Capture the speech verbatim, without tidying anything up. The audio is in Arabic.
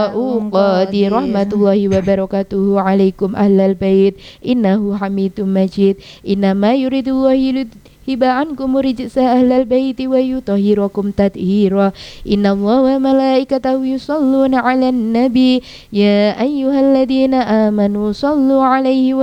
قادر رحمة الله وبركاته عليكم أهل البيت إنه حميد مجيد إنما يريد الله ليذهب عنكم رجس أهل البيت ويطهركم تطهيرا إن الله وملائكته يصلون على النبي يا أيها الذين آمنوا صلوا عليه